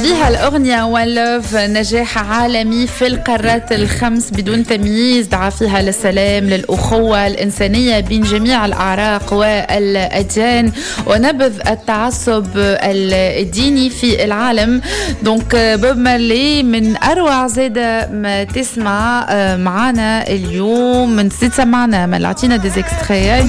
بها الأغنية One Love نجاح عالمي في القارات الخمس بدون تمييز، دعا فيها للسلام للأخوة الإنسانية بين جميع الأعراق والأديان ونبذ التعصب الديني في العالم. دونك بوب مارلي من أروع زادة ما تسمع معنا اليوم، من تسمعنا ما لعطينا ديز اكستريا